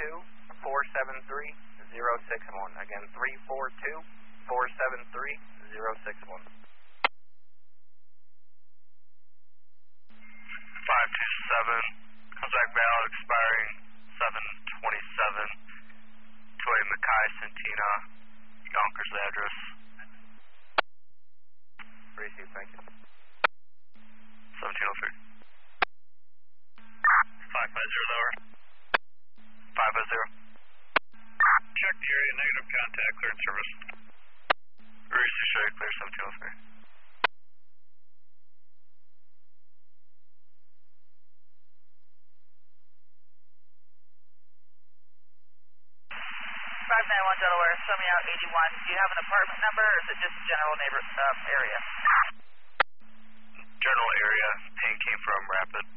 342-473-061. Again, 342-473-061. 527, contact valid expiring 727, 2A Mackay Centina, Yonkers address. Received, thank you. 1703. 550 lower. 550. Check the area, negative contact, cleared service. Reese Shay, clear 1703. Delaware, show me out 81. Do you have an apartment number or is it just general neighbor area? General area. Pain came from Rapid.